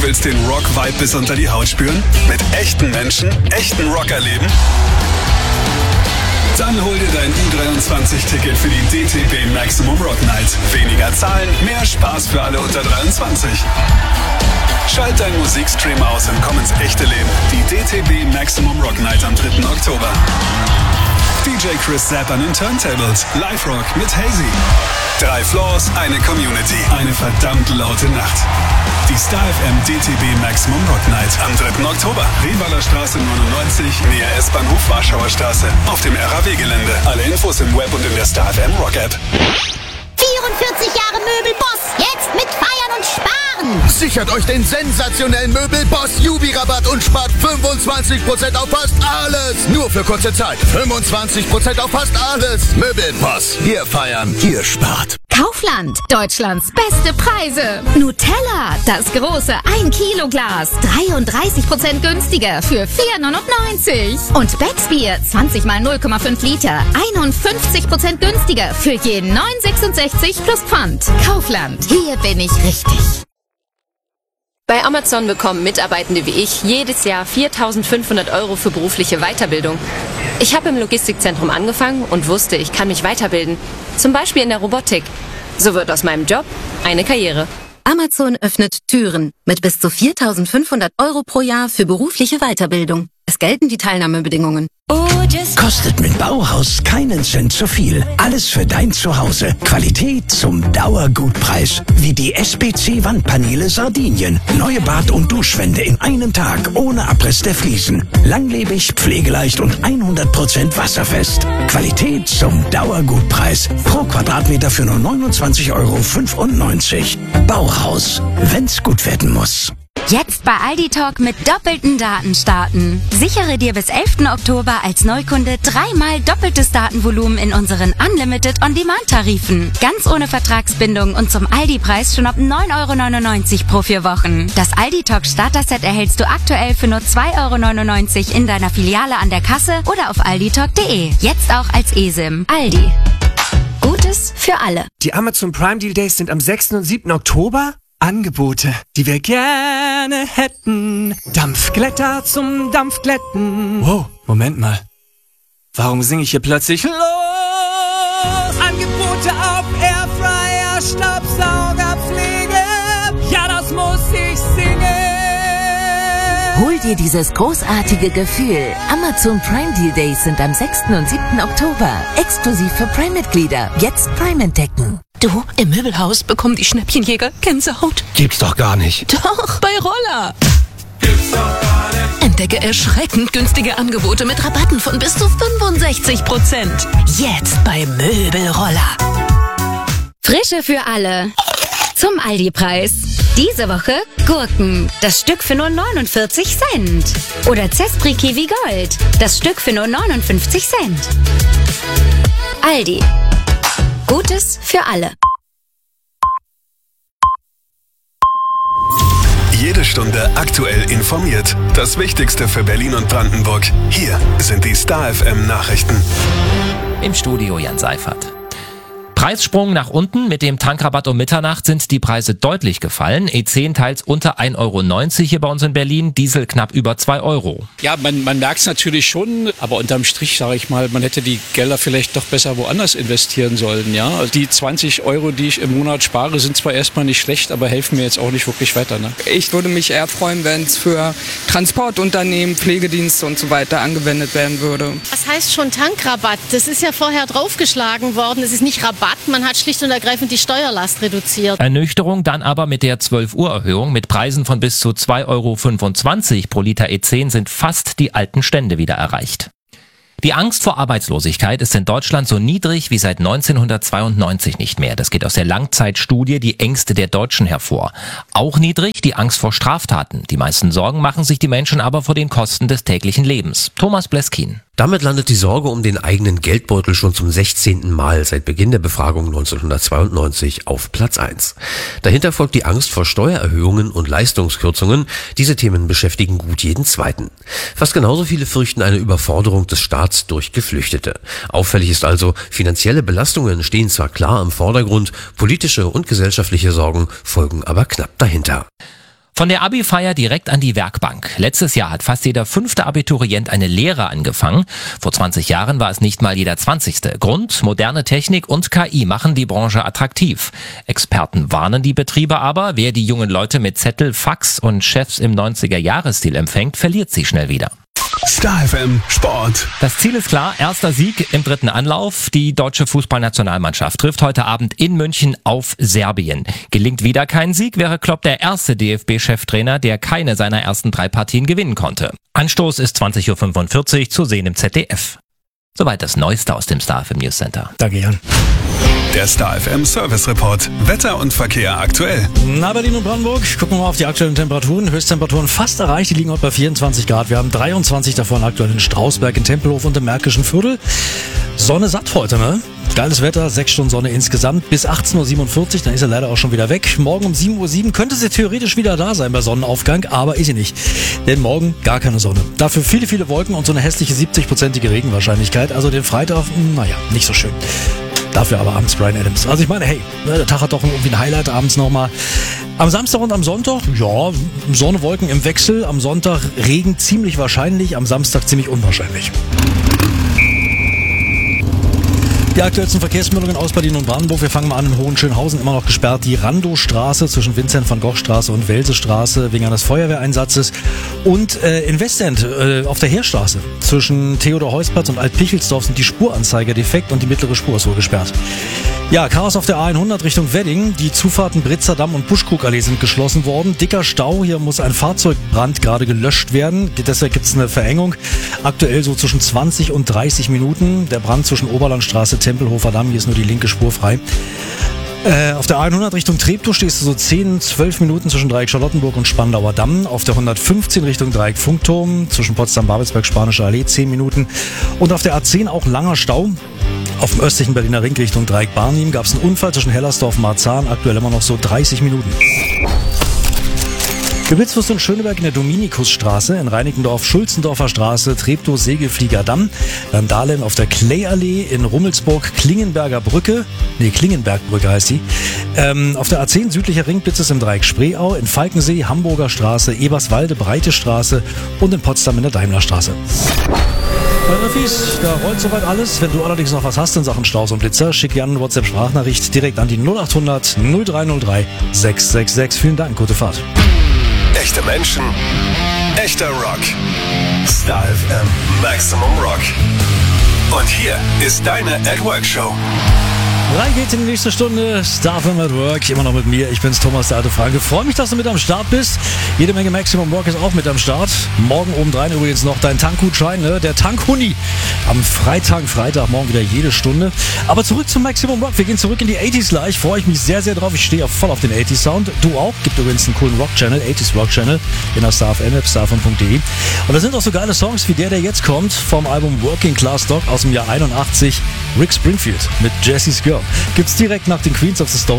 willst den Rock-Vibe bis unter die Haut spüren? Mit echten Menschen, echten Rock erleben? Dann hol dir dein U23-Ticket für die DTB Maximum Rock Night. Weniger Zahlen, mehr Spaß für alle unter 23. Schalt deinen Musikstream aus und komm ins echte Leben. Die DTB Maximum Rock Night am 3. Oktober. DJ Chris Zapp an den Turntables. Live Rock mit Hazy. 3 Floors, eine Community. Eine verdammt laute Nacht. Die Star FM DTB Maximum Rock Night am 3. Oktober. Revaler Straße 99, Nähe S-Bahnhof Warschauer Straße. Auf dem RAW-Gelände. Alle Infos im Web und in der Star FM Rock App. 44 Jahre Möbelboss. Jetzt mit Feiern und Sparen. Sichert euch den sensationellen Möbelboss Jubi-Rabatt und spart 25% auf fast alles. Nur für kurze Zeit. 25% auf fast alles. Möbelboss. Wir feiern, ihr spart. Kaufland, Deutschlands beste Preise. Nutella, das große 1 Kilo Glas, 33% günstiger für 4,99. Und Becksbier, 20 mal 0,5 Liter, 51% günstiger für je 9,66 plus Pfand. Kaufland, hier bin ich richtig. Bei Amazon bekommen Mitarbeitende wie ich jedes Jahr 4.500 € für berufliche Weiterbildung. Ich habe im Logistikzentrum angefangen und wusste, ich kann mich weiterbilden. Zum Beispiel in der Robotik. So wird aus meinem Job eine Karriere. Amazon öffnet Türen mit bis zu 4.500 € pro Jahr für berufliche Weiterbildung. Es gelten die Teilnahmebedingungen. Kostet mit Bauhaus keinen Cent zu viel. Alles für dein Zuhause. Qualität zum Dauergutpreis. Wie die SPC-Wandpaneele Sardinien. Neue Bad- und Duschwände in einem Tag. Ohne Abriss der Fliesen. Langlebig, pflegeleicht und 100% wasserfest. Qualität zum Dauergutpreis. Pro Quadratmeter für nur 29,95 €. Bauhaus. Wenn's gut werden muss. Jetzt bei Aldi Talk mit doppelten Daten starten. Sichere dir bis 11. Oktober als Neukunde 3-mal doppeltes Datenvolumen in unseren Unlimited On-Demand-Tarifen. Ganz ohne Vertragsbindung und zum Aldi-Preis schon ab 9,99 € pro 4 Wochen. Das Aldi Talk Starter-Set erhältst du aktuell für nur 2,99 € in deiner Filiale an der Kasse oder auf alditalk.de. Jetzt auch als eSIM. Aldi. Gutes für alle. Die Amazon Prime Deal Days sind am 6. und 7. Oktober. Angebote, die wir gerne hätten. Dampfglätter zum Dampfglätten. Wow, Moment mal. Warum singe ich hier plötzlich los? Angebote auf Airfryer, Staubsaugerpflege. Ja, das muss ich singen. Hol dir dieses großartige Gefühl. Amazon Prime Deal Days sind am 6. und 7. Oktober. Exklusiv für Prime-Mitglieder. Jetzt Prime entdecken. Du, im Möbelhaus bekommen die Schnäppchenjäger Gänsehaut. Gibt's doch gar nicht. Doch, bei Roller. Gibt's doch gar nicht. Entdecke erschreckend günstige Angebote mit Rabatten von bis zu 65%. Jetzt bei Möbelroller. Frische für alle. Zum Aldi-Preis. Diese Woche Gurken. Das Stück für nur 49 Cent. Oder Zespri Kiwi Gold. Das Stück für nur 59 Cent. Aldi. Gutes für alle. Jede Stunde aktuell informiert. Das Wichtigste für Berlin und Brandenburg. Hier sind die Star FM Nachrichten. Im Studio Jan Seifert. Preissprung nach unten. Mit dem Tankrabatt um Mitternacht sind die Preise deutlich gefallen. E10 teils unter 1,90 € hier bei uns in Berlin, Diesel knapp über 2 €. Ja, man merkt es natürlich schon, aber unterm Strich sage ich mal, man hätte die Gelder vielleicht doch besser woanders investieren sollen. Ja? Die 20 €, die ich im Monat spare, sind zwar erstmal nicht schlecht, aber helfen mir jetzt auch nicht wirklich weiter. Ne? Ich würde mich eher freuen, wenn es für Transportunternehmen, Pflegedienste und so weiter angewendet werden würde. Was heißt schon Tankrabatt? Das ist ja vorher draufgeschlagen worden. Es ist nicht Rabatt. Man hat schlicht und ergreifend die Steuerlast reduziert. Ernüchterung dann aber mit der 12-Uhr-Erhöhung. Mit Preisen von bis zu 2,25 € pro Liter E10 sind fast die alten Stände wieder erreicht. Die Angst vor Arbeitslosigkeit ist in Deutschland so niedrig wie seit 1992 nicht mehr. Das geht aus der Langzeitstudie Die Ängste der Deutschen hervor. Auch niedrig die Angst vor Straftaten. Die meisten Sorgen machen sich die Menschen aber vor den Kosten des täglichen Lebens. Thomas Bleskin. Damit landet die Sorge um den eigenen Geldbeutel schon zum 16. Mal seit Beginn der Befragung 1992 auf Platz 1. Dahinter folgt die Angst vor Steuererhöhungen und Leistungskürzungen. Diese Themen beschäftigen gut jeden Zweiten. Fast genauso viele fürchten eine Überforderung des Staats durch Geflüchtete. Auffällig ist also, finanzielle Belastungen stehen zwar klar im Vordergrund, politische und gesellschaftliche Sorgen folgen aber knapp dahinter. Von der Abi-Feier direkt an die Werkbank. Letztes Jahr hat fast jeder 5. Abiturient eine Lehre angefangen. Vor 20 Jahren war es nicht mal jeder 20. Grund: moderne Technik und KI machen die Branche attraktiv. Experten warnen die Betriebe aber, wer die jungen Leute mit Zettel, Fax und Chefs im 90er-Jahres-Stil empfängt, verliert sie schnell wieder. Star FM Sport. Das Ziel ist klar, erster Sieg im 3. Anlauf. Die deutsche Fußballnationalmannschaft trifft heute Abend in München auf Serbien. Gelingt wieder kein Sieg, wäre Klopp der erste DFB-Cheftrainer, der keine seiner ersten 3 Partien gewinnen konnte. Anstoß ist 20.45 Uhr zu sehen im ZDF. Soweit das Neueste aus dem Star FM News Center. Danke, Jan. Der Star FM Service Report. Wetter und Verkehr aktuell. Na, Berlin und Brandenburg. Gucken wir mal auf die aktuellen Temperaturen. Höchsttemperaturen fast erreicht. Die liegen heute bei 24 Grad. Wir haben 23 davon aktuell in Strausberg, in Tempelhof und im Märkischen Viertel. Sonne satt heute, ne? Geiles Wetter, 6 Stunden Sonne insgesamt bis 18.47 Uhr, dann ist er leider auch schon wieder weg. Morgen um 7.07 Uhr könnte sie theoretisch wieder da sein bei Sonnenaufgang, aber ist sie nicht. Denn morgen gar keine Sonne. Dafür viele, viele Wolken und so eine hässliche 70%ige Regenwahrscheinlichkeit. Also den Freitag, naja, nicht so schön. Dafür aber abends Bryan Adams. Also ich meine, hey, der Tag hat doch irgendwie ein Highlight abends nochmal. Am Samstag und am Sonntag, ja, Sonne, Wolken im Wechsel. Am Sonntag Regen ziemlich wahrscheinlich, am Samstag ziemlich unwahrscheinlich. Die aktuellsten Verkehrsmeldungen aus Berlin und Brandenburg. Wir fangen mal an in Hohenschönhausen, immer noch gesperrt. Die Randowstraße zwischen Vincent-van-Gogh-Straße und Welsestraße wegen eines Feuerwehreinsatzes. Und in Westend auf der Heerstraße zwischen Theodor-Heuss-Platz und Alt-Pichelsdorf sind die Spuranzeiger defekt und die mittlere Spur ist wohl gesperrt. Ja, Chaos auf der A100 Richtung Wedding. Die Zufahrten Britzer Damm und Buschkrugallee sind geschlossen worden. Dicker Stau, hier muss ein Fahrzeugbrand gerade gelöscht werden. Deshalb gibt es eine Verengung. Aktuell so zwischen 20 und 30 Minuten. Der Brand zwischen Oberlandstraße, Tempelhofer Damm, hier ist nur die linke Spur frei. Auf der A100 Richtung Treptow stehst du so 10, 12 Minuten zwischen Dreieck Charlottenburg und Spandauer Damm. Auf der 115 Richtung Dreieck Funkturm zwischen Potsdam-Babelsberg, Spanische Allee 10 Minuten. Und auf der A10 auch langer Stau. Auf dem östlichen Berliner Ring Richtung Dreieck Barnim gab es einen Unfall zwischen Hellersdorf und Marzahn. Aktuell immer noch so 30 Minuten. Geblitzt wirst du in Schöneberg in der Dominikusstraße, in Reinickendorf Schulzendorfer Straße, Treptow Segelflieger Damm, dann Dahlem auf der Klayallee, in Rummelsburg Klingenberger Brücke, Klingenbergbrücke heißt die, auf der A10 südlicher Ring Blitzes im Dreieck Spreeau, in Falkensee Hamburger Straße, Eberswalde Breite Straße und in Potsdam in der Daimlerstraße. Bei Öffis, da rollt soweit alles. Wenn du allerdings noch was hast in Sachen Staus und Blitzer, schick gerne eine WhatsApp-Sprachnachricht direkt an die 0800 0303 666. Vielen Dank, gute Fahrt. Echte Menschen, echter Rock. Star FM Maximum Rock. Und hier ist deine At Work Show. Rein geht's in die nächste Stunde. Star FM at Work. Immer noch mit mir. Ich bin's, Thomas, der alte Franke. Freue mich, dass du mit am Start bist. Jede Menge Maximum Rock ist auch mit am Start. Morgen obendrein übrigens noch dein Tankgutschein, ne? Der Tankhuni. Am Freitag, morgen wieder jede Stunde. Aber zurück zum Maximum Rock. Wir gehen zurück in die 80s gleich. Freue ich mich sehr, sehr drauf. Ich stehe voll auf den 80s Sound. Du auch. Gibt übrigens einen coolen Rock-Channel, 80s Rock-Channel, in der Star FM App, starfm.de. Und da sind auch so geile Songs wie der jetzt kommt, vom Album Working Class Dog aus dem Jahr 81. Rick Springfield mit Jessie's Girl. Gibt's direkt nach den Queens of the Stone